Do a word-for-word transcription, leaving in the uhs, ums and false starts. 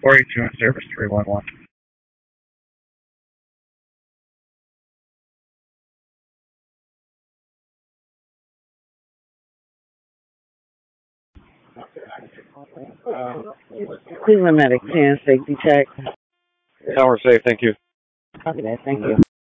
forty-two in service three one one. Cleveland Medic, ten safety check. Tower safe, thank you. Copy that, thank you.